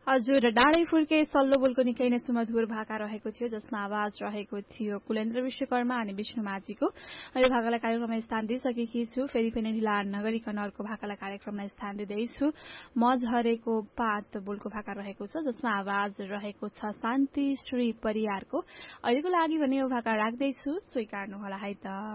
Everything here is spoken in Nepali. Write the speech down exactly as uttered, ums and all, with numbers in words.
हजुर डाँडै फुर्के सल्लो बोलको निकै नै सुमधुर भाका रहेको थियो जसमा आवाज रहेको थियो कुलेन्द्र विश्वकर्मा अनि विष्णु माझीको। यो भाकालाई कार्यक्रममा स्थान दिइसकेकी छु। फेरि पनि ढिला नगरिकन अर्को भाकालाई कार्यक्रममा स्थान दिँदैछु। म झरेको पात बोलको भाका रहेको छ जसमा आवाज रहेको छ शान्ति श्री परियारको। अहिलेको लागि भने यो भाका राख्दैछु, स्वीकार्नुहोला है त।